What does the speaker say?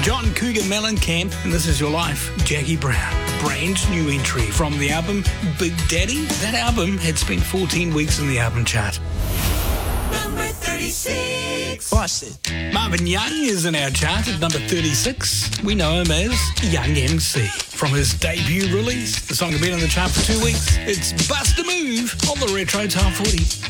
John Cougar Mellencamp, and This Is Your Life, Jackie Brown. Brand new entry from the album Big Daddy. That album had spent 14 weeks in the album chart. Number 36. Bust it. Marvin Young is in our chart at number 36. We know him as Young MC. From his debut release, the song had been on the chart for 2 weeks. It's Bust a Move on the Retro Top 40.